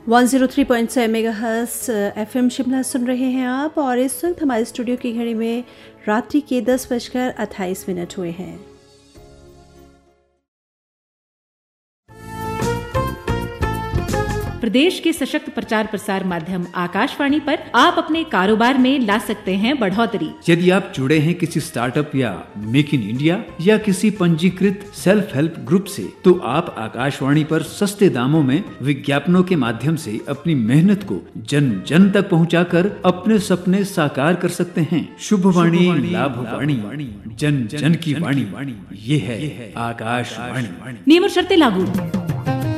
103.7 megahertz FM Shimla सुन रहे हैं आप, और इस वक्त हमारे स्टूडियो की घड़ी में रात्रि के 10:28 हुए हैं। प्रदेश के सशक्त प्रचार प्रसार माध्यम आकाशवाणी पर आप अपने कारोबार में ला सकते हैं बढ़ोतरी। यदि आप जुड़े हैं किसी स्टार्टअप या मेक इन इंडिया या किसी पंजीकृत सेल्फ हेल्प ग्रुप से, तो आप आकाशवाणी पर सस्ते दामों में विज्ञापनों के माध्यम से अपनी मेहनत को जन जन तक पहुंचाकर अपने सपने साकार कर सकते हैं। शुभवाणी, लाभवाणी, जन जन की वाणी, ये है आकाशवाणी। नियम और शर्तें लागू।